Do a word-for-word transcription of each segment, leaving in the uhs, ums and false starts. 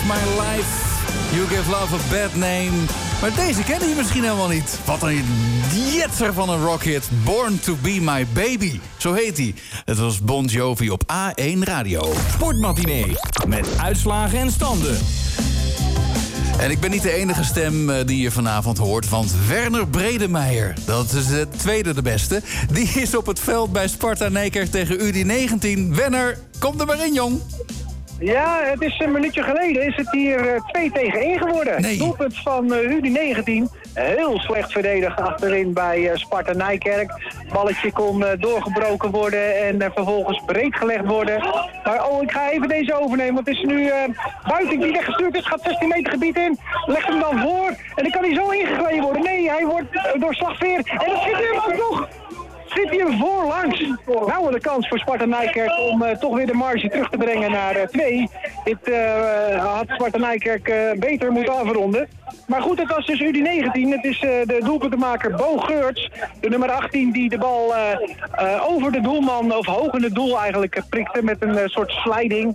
My Life. You Give Love a Bad Name. Maar deze ken je misschien helemaal niet. Wat een jetser van een rockhit. Born to be my baby. Zo heet hij. Het was Bon Jovi op A één Radio. Sportmatinee. Met uitslagen en standen. En ik ben niet de enige stem die je vanavond hoort. Want Werner Bredemeijer, dat is de tweede de beste... die is op het veld bij Sparta Nijkerk tegen U D negentien. Werner, kom er maar in, jong. Ja, het is een minuutje geleden is het hier twee tegen één geworden. Nee. Doelpunt van uh, U D negentien. Heel slecht verdedigd achterin bij uh, Sparta Nijkerk. Balletje kon uh, doorgebroken worden en uh, vervolgens breed gelegd worden. Maar oh, ik ga even deze overnemen, want het is nu uh, Buiting die weggestuurd is. Gaat zestien meter gebied in, legt hem dan voor. En dan kan hij zo ingegleden worden. Nee, hij wordt uh, door Slagveer. En dat zit er ook nog. Zit hij hem voorlangs. Nou, de kans voor Sparta Nijkerk om uh, toch weer de marge terug te brengen naar uh, twee. Dit uh, had Sparta Nijkerk uh, beter moeten afronden. Maar goed, het was dus U D negentien. Het is uh, de doelpuntenmaker Bo Geurts. De nummer achttien die de bal uh, uh, over de doelman, of hoog in het doel eigenlijk, uh, prikte met een uh, soort sliding.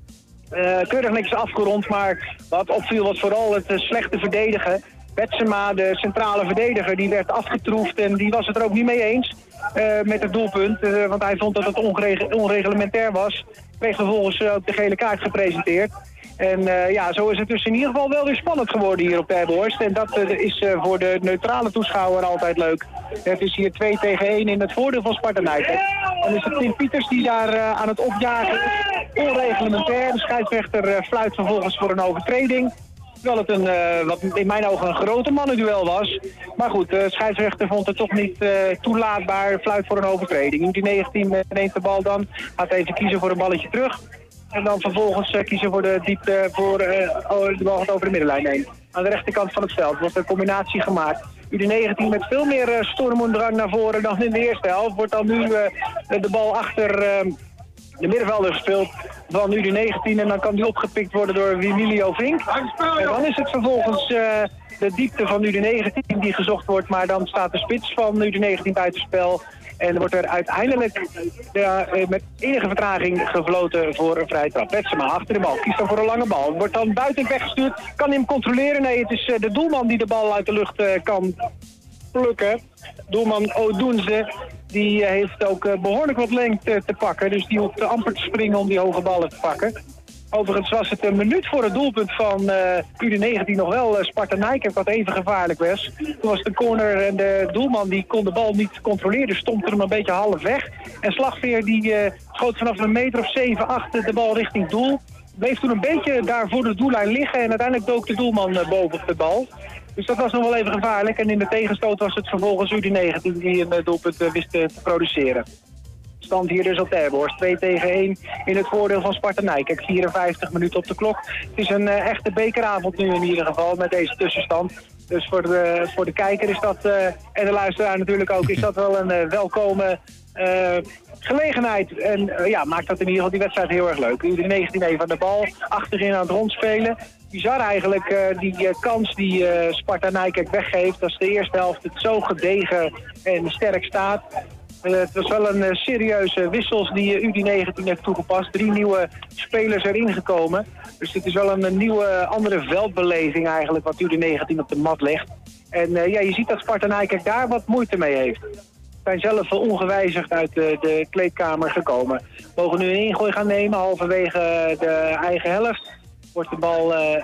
Uh, keurig niks afgerond, maar wat opviel was vooral het uh, slechte verdedigen. Betsema, de centrale verdediger, die werd afgetroefd en die was het er ook niet mee eens uh, met het doelpunt. Uh, want hij vond dat het ongereg- onreglementair was. Kreeg vervolgens uh, ook de gele kaart gepresenteerd. En uh, ja, zo is het dus in ieder geval wel weer spannend geworden hier op de Herborst. En dat uh, is uh, voor de neutrale toeschouwer altijd leuk. Het is hier twee tegen één in het voordeel van Sparta Nijkerk. Dan is het Tim Pieters die daar uh, aan het opjagen is. Onreglementair. De scheidsrechter uh, fluit vervolgens voor een overtreding. Terwijl het een, uh, wat in mijn ogen een grote mannenduel was. Maar goed, de scheidsrechter vond het toch niet uh, toelaatbaar. Fluit voor een overtreding. U D negentien uh, neemt de bal dan. Gaat even kiezen voor een balletje terug. En dan vervolgens uh, kiezen voor de diepte voor uh, de bal gaat over de middenlijn heen. Aan de rechterkant van het veld wordt een combinatie gemaakt. U D negentien met veel meer uh, storm en drang naar voren dan in de eerste helft. Wordt dan nu uh, de bal achter... Uh, de middenvelder gespeeld van U D negentien en dan kan die opgepikt worden door Wimilio Vink. En dan is het vervolgens uh, de diepte van U D negentien die gezocht wordt, maar dan staat de spits van U D negentien buitenspel. En wordt er uiteindelijk ja, met enige vertraging gefloten voor een vrije trap. Betsema achter de bal, kiest dan voor een lange bal. Wordt dan buiten weggestuurd, kan hij hem controleren? Nee, het is uh, de doelman die de bal uit de lucht uh, kan plukken. Doelman Odoense, die heeft ook uh, behoorlijk wat lengte te pakken. Dus die hoeft amper te springen om die hoge ballen te pakken. Overigens was het een minuut voor het doelpunt van uh, U D negentien nog wel uh, Sparta Nijkerk wat even gevaarlijk was. Toen was de corner en de doelman die kon de bal niet controleren, stond hem een beetje half weg. En Slagveer die uh, schoot vanaf een meter of zeven, acht de bal richting doel. Bleef toen een beetje daar voor de doellijn liggen en uiteindelijk dook de doelman uh, boven op de bal. Dus dat was nog wel even gevaarlijk. En in de tegenstoot was het vervolgens U D negentien die een doelpunt uh, wist uh, te produceren. Stand hier dus op de Herborst. twee tegen één in het voordeel van Sparta Nijkerk. vierenvijftig minuten op de klok. Het is een uh, echte bekeravond nu in ieder geval met deze tussenstand. Dus voor de, voor de kijker is dat, uh, en de luisteraar natuurlijk ook, is dat wel een uh, welkome uh, gelegenheid. En uh, ja, maakt dat in ieder geval die wedstrijd heel erg leuk. U D negentien even aan de bal, achterin aan het rondspelen. Bizar eigenlijk, uh, die uh, kans die uh, Sparta Nijkerk weggeeft. Als de eerste helft het zo gedegen en sterk staat. Uh, het was wel een uh, serieuze wissels die uh, U D negentien heeft toegepast. Drie nieuwe spelers erin gekomen. Dus dit is wel een, een nieuwe, andere veldbeleving eigenlijk wat U D negentien op de mat legt. En uh, ja, je ziet dat Sparta Nijkerk daar wat moeite mee heeft. Ze zijn zelf uh, ongewijzigd uit uh, de kleedkamer gekomen. Mogen nu een ingooi gaan nemen halverwege de eigen helft. Wordt de bal uh,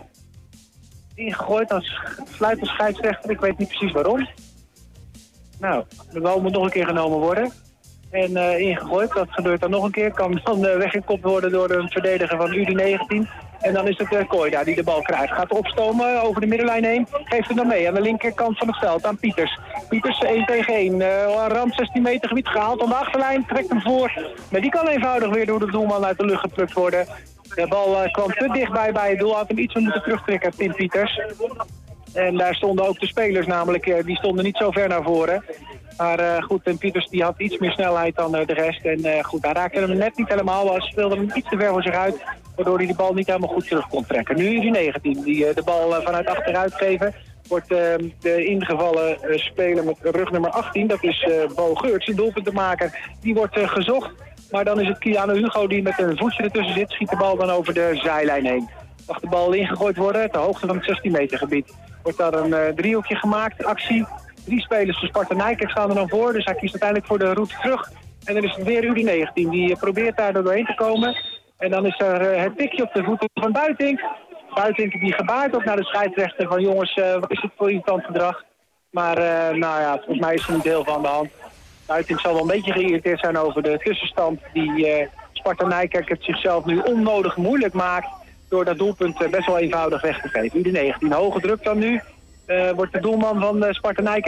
ingegooid als fluit als scheidsrechter. Ik weet niet precies waarom. Nou, de bal moet nog een keer genomen worden. En uh, ingegooid, dat gebeurt dan nog een keer. Kan dan uh, weggekopt worden door een verdediger van U D negentien. En dan is het uh, Koida die de bal krijgt. Gaat opstomen over de middenlijn heen. Geeft hem dan mee aan de linkerkant van het veld aan Pieters. Pieters één tegen één. Uh, rand zestien meter gebied gehaald aan de achterlijn. Trekt hem voor. Maar die kan eenvoudig weer door de doelman uit de lucht geplukt worden. De bal uh, kwam te dichtbij bij het doel. Had hem iets meer moeten terugtrekken, Tim Pieters. En daar stonden ook de spelers namelijk, uh, die stonden niet zo ver naar voren. Maar uh, goed, Tim Pieters die had iets meer snelheid dan uh, de rest. En uh, goed, hij raakte hem net niet helemaal. Hij speelde hem iets te ver voor zich uit. Waardoor hij de bal niet helemaal goed terug kon trekken. Nu is hij negentien. Die uh, de bal uh, vanuit achteruit geven. Wordt uh, de ingevallen uh, speler met rugnummer achttien. Dat is uh, Bo Geurts, de doelpuntenmaker. Die wordt uh, gezocht. Maar dan is het Keanu Hugo die met een voetje ertussen zit. Schiet de bal dan over de zijlijn heen. Mag de bal ingegooid worden, ter hoogte van het zestien meter gebied. Wordt daar een uh, driehoekje gemaakt, actie. Drie spelers van Sparta Nijkerk staan er dan voor, dus hij kiest uiteindelijk voor de route terug. En dan is het weer U D negentien, die uh, probeert daar doorheen te komen. En dan is er uh, het tikje op de voeten van Buitink. Buitink die gebaart ook naar de scheidsrechter van jongens, uh, wat is het voor irritant gedrag? Maar uh, nou ja, volgens mij is er niet heel van de hand. Buitink zal wel een beetje geïrriteerd zijn over de tussenstand die uh, Sparta Nijkerk het zichzelf nu onnodig moeilijk maakt door dat doelpunt uh, best wel eenvoudig weg te geven. U D negentien, hoge druk dan nu. Uh, wordt de doelman van uh, Sparta Nijkerk